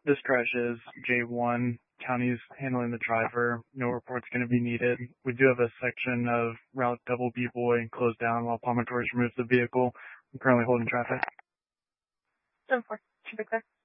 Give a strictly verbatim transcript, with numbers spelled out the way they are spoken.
This crash is J one. County's handling the driver. No report's going to be needed. We do have a section of Route Double B Boy closed down while Palmer Torres removes the vehicle. I'm currently holding traffic. ten four. Should be clear.